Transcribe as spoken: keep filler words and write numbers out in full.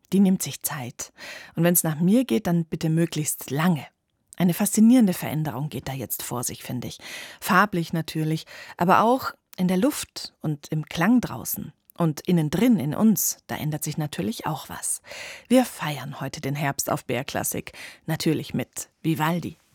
die nimmt sich Zeit. Und wenn es nach mir geht, dann bitte möglichst lange. Eine faszinierende Veränderung geht da jetzt vor sich, finde ich. Farblich natürlich, aber auch in der Luft und im Klang draußen. Und innen drin, in uns, da ändert sich natürlich auch was. Wir feiern heute den Herbst auf B R Klassik. Natürlich mit Vivaldi.